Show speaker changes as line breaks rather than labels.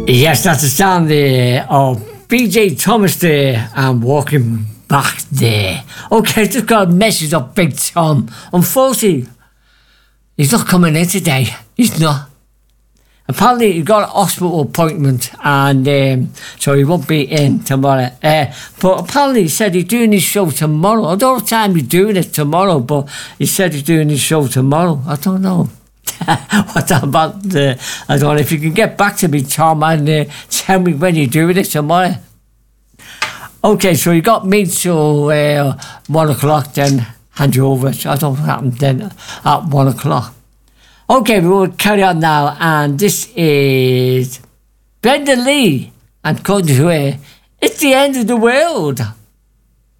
Yes, that's the sound there of BJ Thomas there and Walking Back there. Okay, just got a message of Big Tom. Unfortunately, he's not coming in today. He's not. Apparently, he got an hospital appointment and so he won't be in tomorrow. But apparently, he said he's doing his show tomorrow. I don't know what time he's doing it tomorrow, but he said he's doing his show tomorrow. I don't know. What's that about? I don't know if you can get back to me, Tom, and tell me when you're doing it tomorrow. Okay, so you got me till 1 o'clock, then hand you over. So I don't know what happened then at 1 o'clock. Okay, we will carry on now, and this is Brenda Lee, and according to her, it's the end of the world.